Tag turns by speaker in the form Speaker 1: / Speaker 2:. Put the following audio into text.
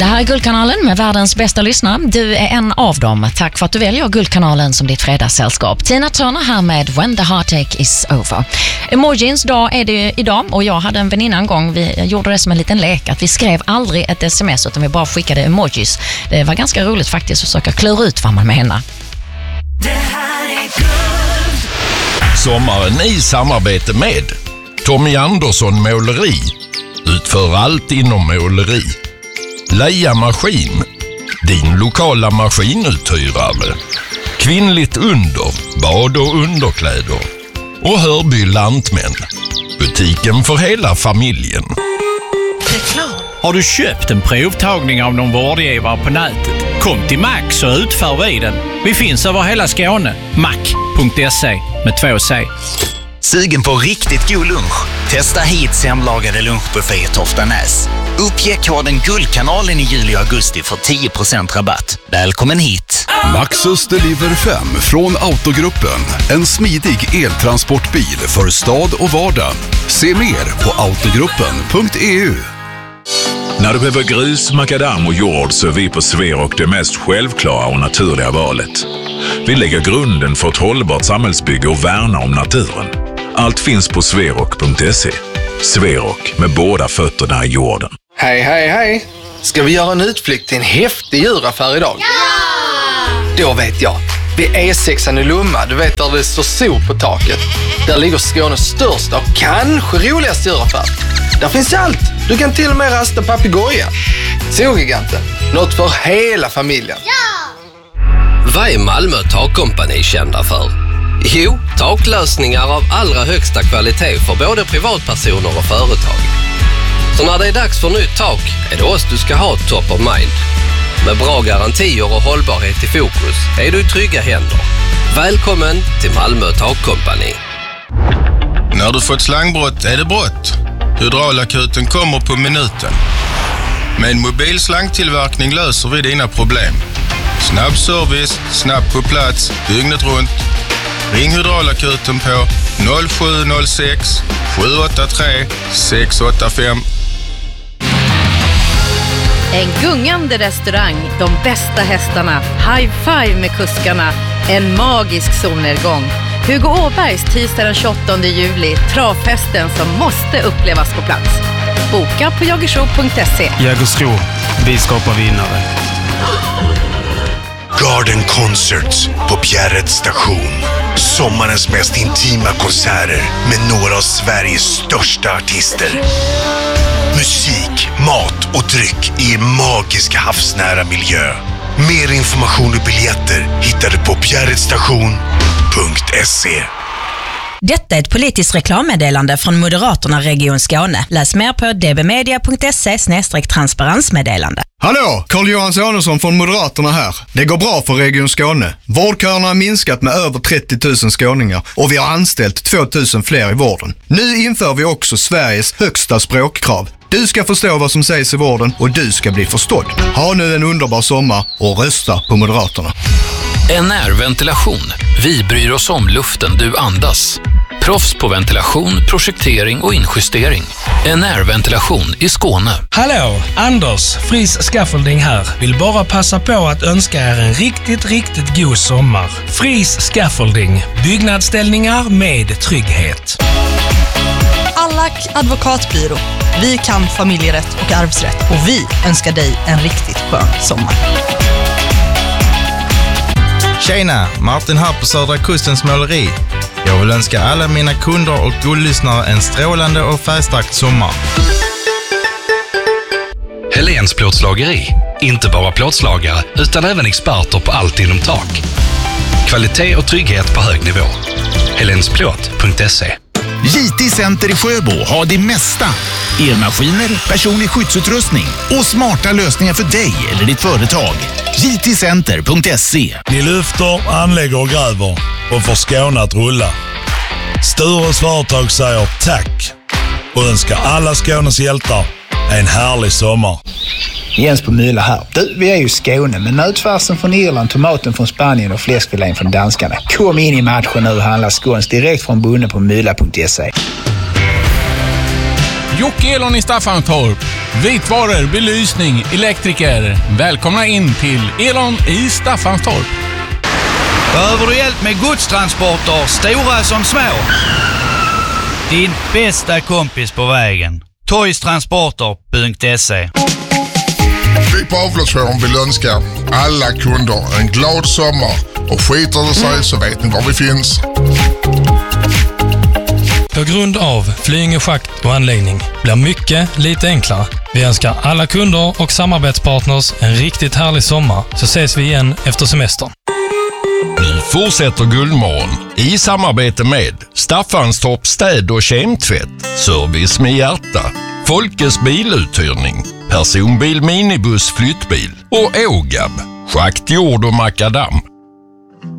Speaker 1: Det här är Guldkanalen med världens bästa lyssnare. Du är en av dem. Tack för att du väljer Guldkanalen som ditt fredagssällskap. Tina Turner här med When the Heartache is Over. Emojins dag är det idag och jag hade en väninna en gång. Vi gjorde det som en liten lek att vi skrev aldrig ett sms utan vi bara skickade emojis. Det var ganska roligt faktiskt att försöka klura ut vad man menar.
Speaker 2: Det här är Guld.
Speaker 3: Sommaren i samarbete med Tommy Andersson Måleri. Utför allt inom måleri. Leia Maskin, din lokala maskinuthyrare. Kvinnligt under, bad och underkläder. Och Hörby Lantmän, butiken för hela familjen.
Speaker 4: Har du köpt en provtagning av någon vårdgivare på nätet? Kom till Max så utför vi den. Vi finns över hela Skåne. Mac.se med 2C.
Speaker 5: Sugen på riktigt god lunch? Testa hit hemlagade lunchbuffé i Toftanäs. Uppge koden Guldkanalen i juli och augusti för 10% rabatt. Välkommen hit!
Speaker 6: Maxus Deliver 5 från Autogruppen. En smidig eltransportbil för stad och vardag. Se mer på autogruppen.eu.
Speaker 7: När du behöver grus, makadam och jord så är vi på Sverok det mest självklara och naturliga valet. Vi lägger grunden för ett hållbart samhällsbygge och värnar om naturen. Allt finns på sverok.se. Sverok med båda fötterna i jorden.
Speaker 8: Hej, hej, hej! Ska vi göra en utflykt till en häftig djuraffär idag? Ja! Då vet jag. Vid E6 i Lomma, du vet där det står sol på taket. Där ligger Skånes största och kanske roligaste djuraffär. Där finns allt. Du kan till och med rasta papegoja. Zogiganten. Något för hela familjen.
Speaker 9: Ja! Vad är Malmö takkompani kända för? Jo, taklösningar av allra högsta kvalitet för både privatpersoner och företag. Så när det är dags för nytt tak är det oss du ska ha top of mind. Med bra garantier och hållbarhet i fokus är du i trygga händer. Välkommen till Malmö takkompani.
Speaker 3: När du fått slangbrott är det brott. Hydraulakuten kommer på minuten. Med mobil slangtillverkning löser vi dina problem. Snabb service, snabbt på plats, dygnet runt. Ring Hydraulakuten på 0706 783 685.
Speaker 10: En gungande restaurang, de bästa hästarna, high five med kuskarna, en magisk solnedgång. Hugo Åbergs tisdag den 28 juli, travfesten som måste upplevas på plats. Boka på Jägersro.se.
Speaker 11: Jägersro, vi skapar vinnare.
Speaker 12: Garden Concerts på Bjärreds station. Sommarens mest intima konserter med några av Sveriges största artister. Musik, mat och dryck i en magisk havsnära miljö. Mer information och biljetter hittar du på bjärredstation.se.
Speaker 13: Detta är ett politiskt reklammeddelande från Moderaterna Region Skåne. Läs mer på dbmedia.se/transparensmeddelande.
Speaker 14: Hallå, Carl-Johan Samuelsson från Moderaterna här. Det går bra för Region Skåne. Vårdköerna har minskat med över 30 000 skåningar och vi har anställt 2 000 fler i vården. Nu inför vi också Sveriges högsta språkkrav. Du ska förstå vad som sägs i vården och du ska bli förstådd. Ha nu en underbar sommar och rösta på Moderaterna.
Speaker 15: NR Ventilation. Vi bryr oss om luften du andas. Proffs på ventilation, projektering och injustering. NR Ventilation i Skåne.
Speaker 16: Hallå, Anders, Fris Scaffolding här. Vill bara passa på att önska er en riktigt god sommar. Fris Scaffolding. Byggnadsställningar med trygghet.
Speaker 17: Allack advokatbyrå. Vi kan familjerätt och arvsrätt och vi önskar dig en riktigt skön sommar.
Speaker 18: Tjena, Martin här på Södra Kustens måleri. Jag vill önska alla mina kunder och guldlyssnare en strålande och färgstark sommar.
Speaker 19: Helens plåtslageri. Inte bara plåtslagare utan även experter på allt inom tak. Kvalitet och trygghet på hög nivå. helensplåt.se.
Speaker 20: JT Center i Sjöbo har det mesta. Elmaskiner, personlig skyddsutrustning och smarta lösningar för dig eller ditt företag. jtcenter.se.
Speaker 21: Ni lyfter, anlägger och gräver och får Skåne att rulla. Stures företag säger tack och önskar alla Skånes hjältar en härlig sommar.
Speaker 22: Jens på Myla här. Du, vi är ju i Skåne, men nötfärsen från Irland, tomaten från Spanien och fläskfilén från danskarna. Kom in i matchen nu och handla skåns direkt från bonden på myla.se.
Speaker 23: Jocke Elon i Staffanstorp.
Speaker 1: vitvaror, belysning, elektriker. Välkomna in till Elon i Staffanstorp.
Speaker 2: Behöver du hjälp med godstransporter, stora som små? Din bästa kompis på vägen. Toystransporter.se.
Speaker 23: Vi på Avloppsjouren vill önska alla kunder en glad sommar, och skiter det sig så vet ni var vi finns.
Speaker 16: På grund av Flyinge schakt och anläggning blir mycket lite enklare. Vi önskar alla kunder och samarbetspartners en riktigt härlig sommar, så ses vi igen efter semestern.
Speaker 24: Nu fortsätter Guldmorgon i samarbete med Staffanstorp städ- och kemtvätt, service med hjärta, Folkes biluthyrning, personbil, minibuss, flyttbil och Ågab, schakt, jord och makadam.